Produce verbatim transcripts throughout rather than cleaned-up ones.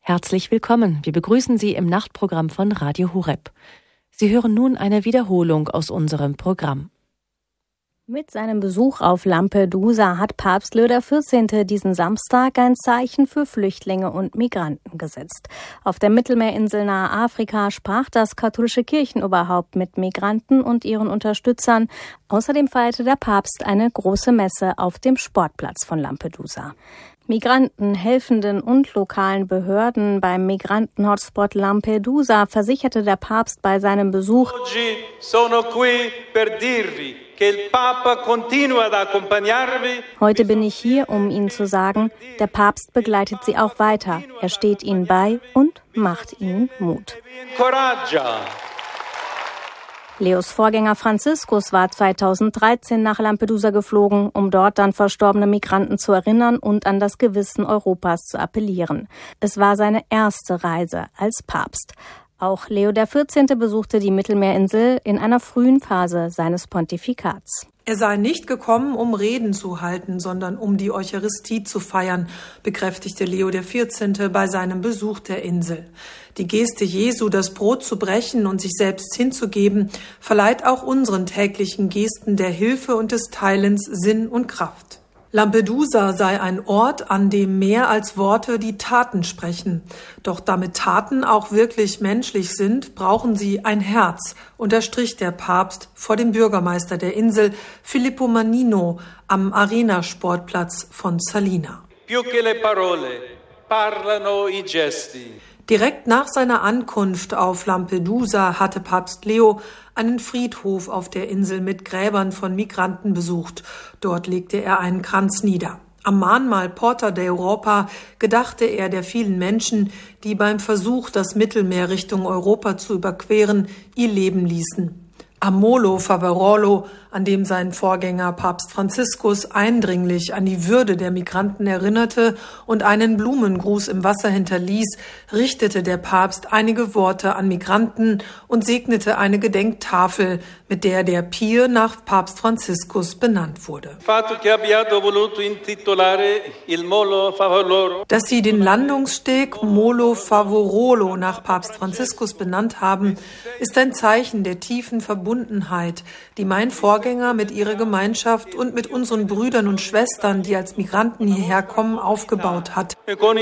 Herzlich willkommen. Wir begrüßen Sie im Nachtprogramm von Radio Horeb. Sie hören nun eine Wiederholung aus unserem Programm. Mit seinem Besuch auf Lampedusa hat Papst Leo der vierzehnte diesen Samstag ein Zeichen für Flüchtlinge und Migranten gesetzt. Auf der Mittelmeerinsel nahe Afrika sprach das katholische Kirchenoberhaupt mit Migranten und ihren Unterstützern. Außerdem feierte der Papst eine große Messe auf dem Sportplatz von Lampedusa. Migranten, Helfenden und lokalen Behörden beim Migranten-Hotspot Lampedusa versicherte der Papst bei seinem Besuch: Oggi sono qui per dirvi che il Papa continua ad accompagnarvi. Heute bin ich hier, um Ihnen zu sagen, der Papst begleitet Sie auch weiter. Er steht Ihnen bei und macht Ihnen Mut. Leos Vorgänger Franziskus war zweitausenddreizehn nach Lampedusa geflogen, um dort an verstorbene Migranten zu erinnern und an das Gewissen Europas zu appellieren. Es war seine erste Reise als Papst. Auch Leo der vierzehnte besuchte die Mittelmeerinsel in einer frühen Phase seines Pontifikats. Er sei nicht gekommen, um Reden zu halten, sondern um die Eucharistie zu feiern, bekräftigte Leo der vierzehnte bei seinem Besuch der Insel. Die Geste Jesu, das Brot zu brechen und sich selbst hinzugeben, verleiht auch unseren täglichen Gesten der Hilfe und des Teilens Sinn und Kraft. Lampedusa sei ein Ort, an dem mehr als Worte die Taten sprechen. Doch damit Taten auch wirklich menschlich sind, brauchen sie ein Herz, unterstrich der Papst vor dem Bürgermeister der Insel, Filippo Mannino, am Arena-Sportplatz von Salina. Più che le parole, parlano i gesti. Direkt nach seiner Ankunft auf Lampedusa hatte Papst Leo einen Friedhof auf der Insel mit Gräbern von Migranten besucht. Dort legte er einen Kranz nieder. Am Mahnmal Porta d'Europa gedachte er der vielen Menschen, die beim Versuch, das Mittelmeer Richtung Europa zu überqueren, ihr Leben ließen. Am Molo Favarolo, an dem sein Vorgänger Papst Franziskus eindringlich an die Würde der Migranten erinnerte und einen Blumengruß im Wasser hinterließ, richtete der Papst einige Worte an Migranten und segnete eine Gedenktafel, mit der der Pier nach Papst Franziskus benannt wurde. Dass sie den Landungssteg Molo Favarolo nach Papst Franziskus benannt haben, ist ein Zeichen der tiefen Verbundenheit, die mein Vorgänger mit ihrer Gemeinschaft und mit unseren Brüdern und Schwestern, die als Migranten hierher kommen, aufgebaut hat.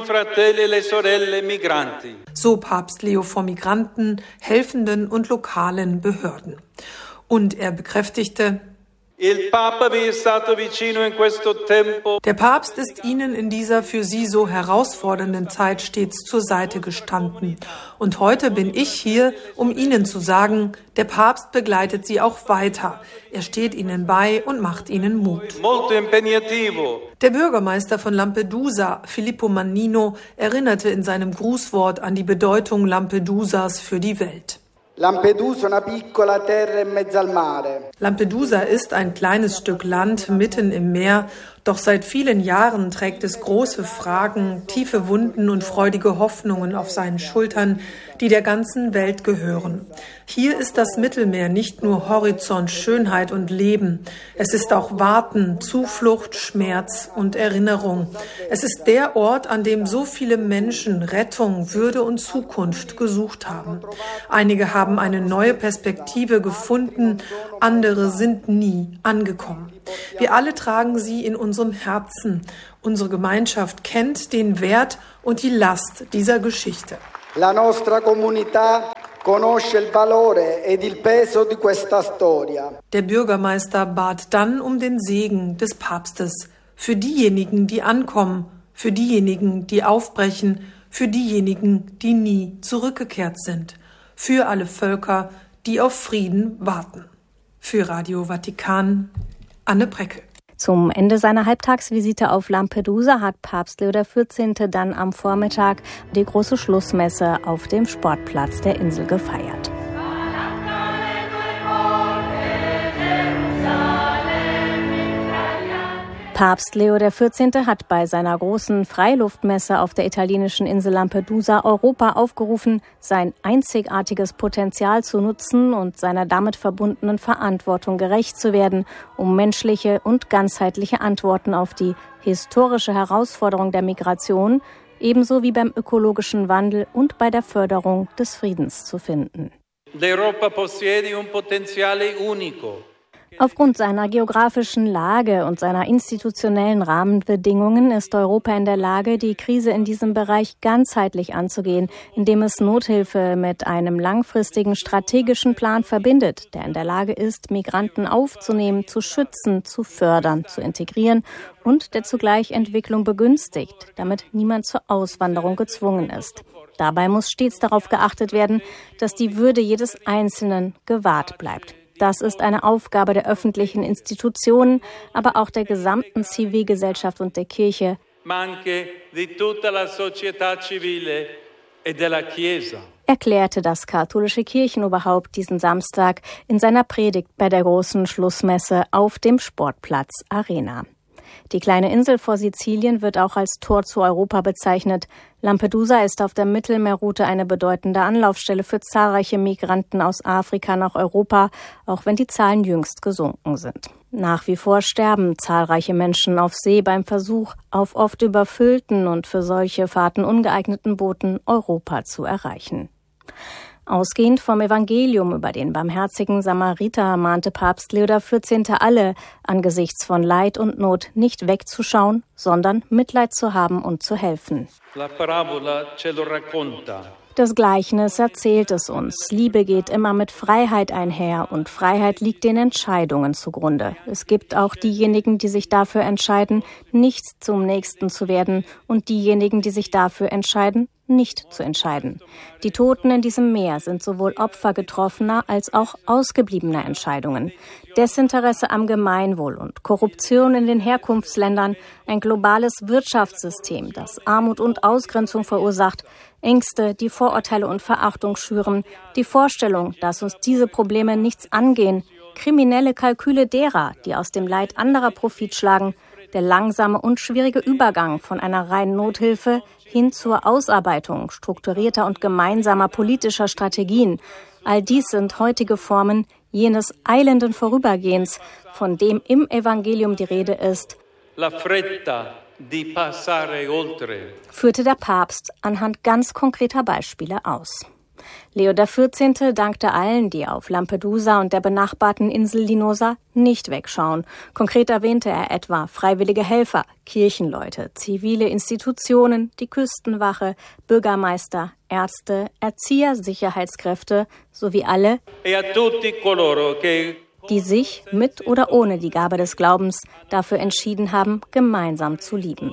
So Papst Leo vor Migranten, Helfenden und lokalen Behörden. Und er bekräftigte: Der Papst ist Ihnen in dieser für Sie so herausfordernden Zeit stets zur Seite gestanden. Und heute bin ich hier, um Ihnen zu sagen, der Papst begleitet Sie auch weiter. Er steht Ihnen bei und macht Ihnen Mut. Der Bürgermeister von Lampedusa, Filippo Mannino, erinnerte in seinem Grußwort an die Bedeutung Lampedusas für die Welt. Lampedusa, una piccola terra in mezzo al mare. Lampedusa ist ein kleines Stück Land mitten im Meer, doch seit vielen Jahren trägt es große Fragen, tiefe Wunden und freudige Hoffnungen auf seinen Schultern, die der ganzen Welt gehören. Hier ist das Mittelmeer nicht nur Horizont, Schönheit und Leben. Es ist auch Warten, Zuflucht, Schmerz und Erinnerung. Es ist der Ort, an dem so viele Menschen Rettung, Würde und Zukunft gesucht haben. Einige haben eine neue Perspektive gefunden, andere sind nie angekommen. Wir alle tragen sie in unserem Herzen. Unsere Gemeinschaft kennt den Wert und die Last dieser Geschichte. La nostra comunità conosce il valore ed il peso di questa storia. Der Bürgermeister bat dann um den Segen des Papstes für diejenigen, die ankommen, für diejenigen, die aufbrechen, für diejenigen, die nie zurückgekehrt sind, für alle Völker, die auf Frieden warten. Für Radio Vatikan, Anne Breckel. Zum Ende seiner Halbtagsvisite auf Lampedusa hat Papst Leo der vierzehnte dann am Vormittag die große Schlussmesse auf dem Sportplatz der Insel gefeiert. Papst Leo der vierzehnte hat bei seiner großen Freiluftmesse auf der italienischen Insel Lampedusa Europa aufgerufen, sein einzigartiges Potenzial zu nutzen und seiner damit verbundenen Verantwortung gerecht zu werden, um menschliche und ganzheitliche Antworten auf die historische Herausforderung der Migration ebenso wie beim ökologischen Wandel und bei der Förderung des Friedens zu finden. L'Europa possiede un potenziale unico. Aufgrund seiner geografischen Lage und seiner institutionellen Rahmenbedingungen ist Europa in der Lage, die Krise in diesem Bereich ganzheitlich anzugehen, indem es Nothilfe mit einem langfristigen strategischen Plan verbindet, der in der Lage ist, Migranten aufzunehmen, zu schützen, zu fördern, zu integrieren und der zugleich Entwicklung begünstigt, damit niemand zur Auswanderung gezwungen ist. Dabei muss stets darauf geachtet werden, dass die Würde jedes Einzelnen gewahrt bleibt. Das ist eine Aufgabe der öffentlichen Institutionen, aber auch der gesamten Zivilgesellschaft und der Kirche. Erklärte das katholische Kirchenoberhaupt diesen Samstag in seiner Predigt bei der großen Schlussmesse auf dem Sportplatz Arena. Die kleine Insel vor Sizilien wird auch als Tor zu Europa bezeichnet. Lampedusa ist auf der Mittelmeerroute eine bedeutende Anlaufstelle für zahlreiche Migranten aus Afrika nach Europa, auch wenn die Zahlen jüngst gesunken sind. Nach wie vor sterben zahlreiche Menschen auf See beim Versuch, auf oft überfüllten und für solche Fahrten ungeeigneten Booten Europa zu erreichen. Ausgehend vom Evangelium über den barmherzigen Samariter mahnte Papst Leo der vierzehnte alle, angesichts von Leid und Not nicht wegzuschauen, sondern Mitleid zu haben und zu helfen. Das Gleichnis erzählt es uns. Liebe geht immer mit Freiheit einher und Freiheit liegt den Entscheidungen zugrunde. Es gibt auch diejenigen, die sich dafür entscheiden, nicht zum Nächsten zu werden und diejenigen, die sich dafür entscheiden, nicht zu entscheiden. Die Toten in diesem Meer sind sowohl Opfer getroffener als auch ausgebliebener Entscheidungen. Desinteresse am Gemeinwohl und Korruption in den Herkunftsländern, ein globales Wirtschaftssystem, das Armut und Ausgrenzung verursacht, Ängste, die Vorurteile und Verachtung schüren, die Vorstellung, dass uns diese Probleme nichts angehen, kriminelle Kalküle derer, die aus dem Leid anderer Profit schlagen, der langsame und schwierige Übergang von einer reinen Nothilfe hin zur Ausarbeitung strukturierter und gemeinsamer politischer Strategien. All dies sind heutige Formen jenes eilenden Vorübergehens, von dem im Evangelium die Rede ist, La fretta di passare oltre. Führte der Papst anhand ganz konkreter Beispiele aus. Leo der vierzehnte dankte allen, die auf Lampedusa und der benachbarten Insel Linosa nicht wegschauen. Konkret erwähnte er etwa freiwillige Helfer, Kirchenleute, zivile Institutionen, die Küstenwache, Bürgermeister, Ärzte, Erzieher, Sicherheitskräfte sowie alle, die sich mit oder ohne die Gabe des Glaubens dafür entschieden haben, gemeinsam zu lieben.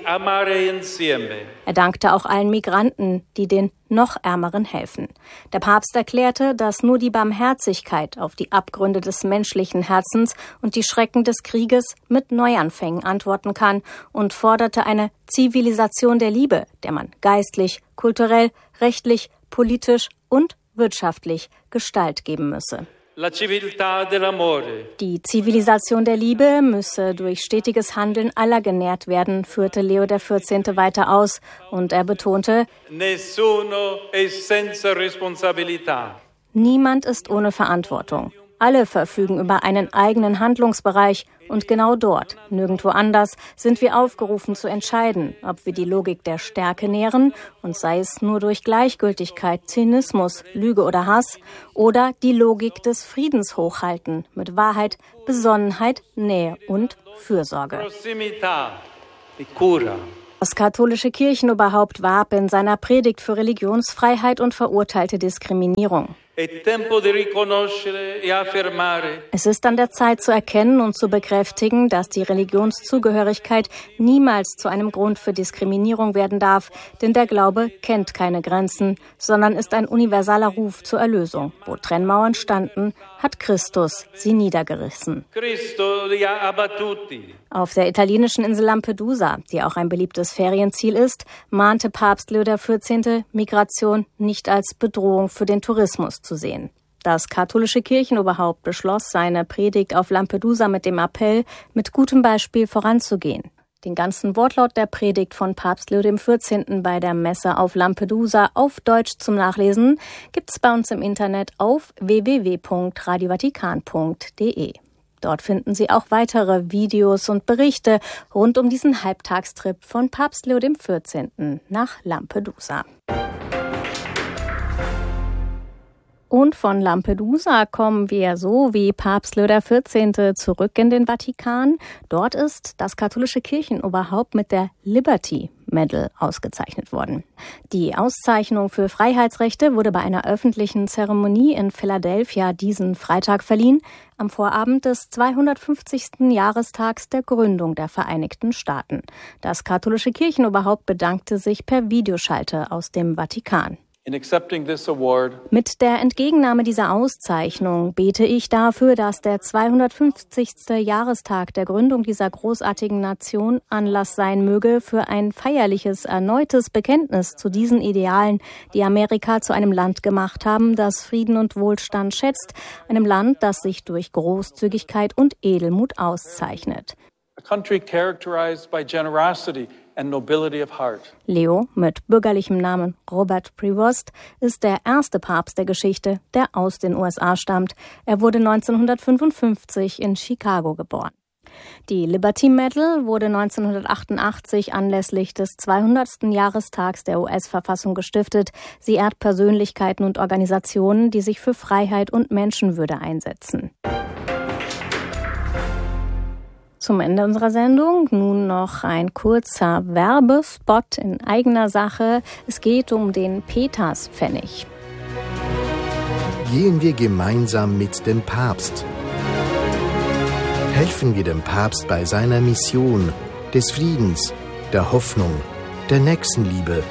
Er dankte auch allen Migranten, die den noch Ärmeren helfen. Der Papst erklärte, dass nur die Barmherzigkeit auf die Abgründe des menschlichen Herzens und die Schrecken des Krieges mit Neuanfängen antworten kann und forderte eine Zivilisation der Liebe, der man geistlich, kulturell, rechtlich, politisch und wirtschaftlich Gestalt geben müsse. La civiltà dell'amore. Die Zivilisation der Liebe müsse durch stetiges Handeln aller genährt werden, führte Leo der vierzehnte weiter aus und er betonte, Nessuno è senza responsabilità. Niemand ist ohne Verantwortung. Alle verfügen über einen eigenen Handlungsbereich und genau dort, nirgendwo anders, sind wir aufgerufen zu entscheiden, ob wir die Logik der Stärke nähren, und sei es nur durch Gleichgültigkeit, Zynismus, Lüge oder Hass, oder die Logik des Friedens hochhalten, mit Wahrheit, Besonnenheit, Nähe und Fürsorge. Prossimità e cura. Das katholische Kirchenoberhaupt warb in seiner Predigt für Religionsfreiheit und verurteilte Diskriminierung. Es ist an der Zeit zu erkennen und zu bekräftigen, dass die Religionszugehörigkeit niemals zu einem Grund für Diskriminierung werden darf, denn der Glaube kennt keine Grenzen, sondern ist ein universaler Ruf zur Erlösung. Wo Trennmauern standen, hat Christus sie niedergerissen. Auf der italienischen Insel Lampedusa, die auch ein beliebtes Ferienziel ist, mahnte Papst Leo der vierzehnte, Migration nicht als Bedrohung für den Tourismus zu sehen. Das katholische Kirchenoberhaupt beschloss seine Predigt auf Lampedusa mit dem Appell, mit gutem Beispiel voranzugehen. Den ganzen Wortlaut der Predigt von Papst Leo der vierzehnte bei der Messe auf Lampedusa auf Deutsch zum Nachlesen gibt's bei uns im Internet auf w w w punkt radio vatikan punkt d e. Dort finden Sie auch weitere Videos und Berichte rund um diesen Halbtagstrip von Papst Leo der vierzehnte. nach Lampedusa. Und von Lampedusa kommen wir so wie Papst Leo der vierzehnte. zurück in den Vatikan. Dort ist das katholische Kirchenoberhaupt mit der Liberty Medal ausgezeichnet worden. Die Auszeichnung für Freiheitsrechte wurde bei einer öffentlichen Zeremonie in Philadelphia diesen Freitag verliehen, am Vorabend des zweihundertfünfzigsten Jahrestags der Gründung der Vereinigten Staaten. Das katholische Kirchenoberhaupt bedankte sich per Videoschalte aus dem Vatikan. In accepting this award, Mit der Entgegennahme dieser Auszeichnung bete ich dafür, dass der zweihundertfünfzigste Jahrestag der Gründung dieser großartigen Nation Anlass sein möge für ein feierliches, erneutes Bekenntnis zu diesen Idealen, die Amerika zu einem Land gemacht haben, das Frieden und Wohlstand schätzt, einem Land, das sich durch Großzügigkeit und Edelmut auszeichnet. a country characterized by generosity and nobility of heart. Leo, mit bürgerlichem Namen Robert Prevost, ist der erste Papst der Geschichte, der aus den U S A stammt. Er wurde neunzehnhundertfünfundfünfzig in Chicago geboren. Die Liberty Medal wurde neunzehnhundertachtundachtzig anlässlich des zweihundertsten Jahrestags der U S-Verfassung gestiftet. Sie ehrt Persönlichkeiten und Organisationen, die sich für Freiheit und Menschenwürde einsetzen. Zum Ende unserer Sendung nun noch ein kurzer Werbespot in eigener Sache. Es geht um den Peterspfennig. Gehen wir gemeinsam mit dem Papst. Helfen wir dem Papst bei seiner Mission des Friedens, der Hoffnung, der Nächstenliebe.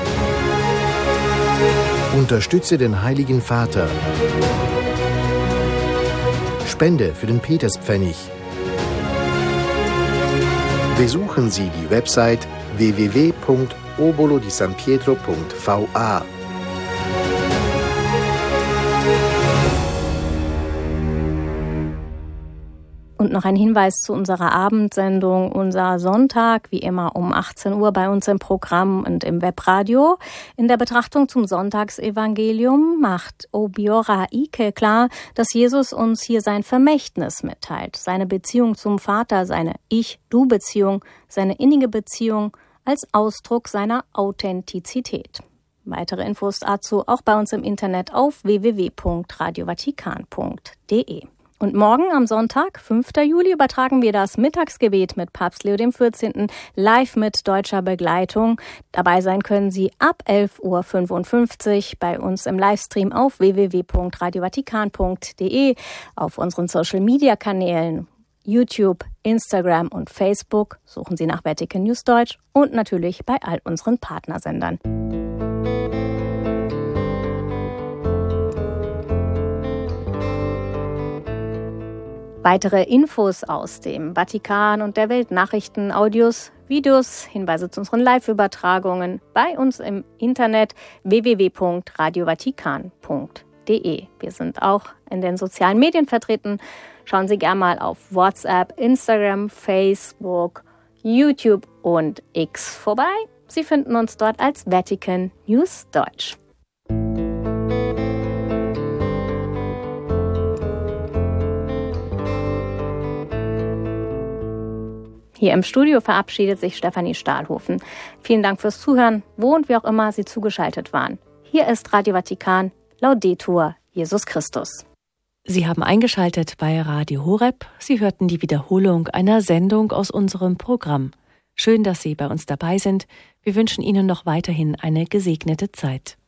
Unterstütze den Heiligen Vater. Spende für den Peterspfennig. Besuchen Sie die Website w w w punkt obolo di san pietro punkt v a. Und noch ein Hinweis zu unserer Abendsendung, unser Sonntag, wie immer um achtzehn Uhr bei uns im Programm und im Webradio. In der Betrachtung zum Sonntagsevangelium macht Obiora Ike klar, dass Jesus uns hier sein Vermächtnis mitteilt, seine Beziehung zum Vater, seine Ich-Du-Beziehung, seine innige Beziehung als Ausdruck seiner Authentizität. Weitere Infos dazu auch bei uns im Internet auf w w w punkt radio vatikan punkt d e. Und morgen am Sonntag, fünften Juli, übertragen wir das Mittagsgebet mit Papst Leo der vierzehnte. live mit deutscher Begleitung. Dabei sein können Sie ab elf Uhr fünfundfünfzig bei uns im Livestream auf w w w punkt radio vatikan punkt d e, auf unseren Social-Media-Kanälen YouTube, Instagram und Facebook. Suchen Sie nach Vatican News Deutsch und natürlich bei all unseren Partnersendern. Weitere Infos aus dem Vatikan und der Welt, Nachrichten, Audios, Videos, Hinweise zu unseren Live-Übertragungen bei uns im Internet w w w punkt radio vatikan punkt d e. Wir sind auch in den sozialen Medien vertreten. Schauen Sie gerne mal auf WhatsApp, Instagram, Facebook, YouTube und X vorbei. Sie finden uns dort als Vatican News Deutsch. Hier im Studio verabschiedet sich Stefanie Stahlhofen. Vielen Dank fürs Zuhören, wo und wie auch immer Sie zugeschaltet waren. Hier ist Radio Vatikan, Laudetur Jesus Christus. Sie haben eingeschaltet bei Radio Horeb. Sie hörten die Wiederholung einer Sendung aus unserem Programm. Schön, dass Sie bei uns dabei sind. Wir wünschen Ihnen noch weiterhin eine gesegnete Zeit.